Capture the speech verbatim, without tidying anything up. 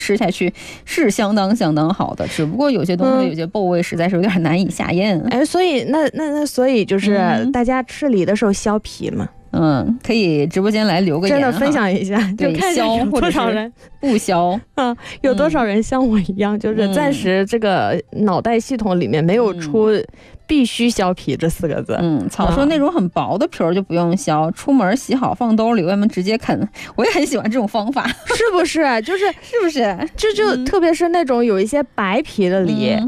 吃下去是相当相当好的，只不过有些东西有些部位实在是有点难以下咽。 哎，所以那那那所以就是大家吃梨的时候削皮嘛。 嗯，可以直播间来留个言， 真的分享一下，就看削有多少人不削啊，有多少人像我一样，就是暂时这个脑袋系统里面没有出必须削皮这四个字。 嗯，草说那种很薄的皮儿就不用削，出门洗好放兜里，外面直接啃。我也很喜欢这种方法， 是不是？就是是不是？ 就就特别是那种有一些白皮的梨。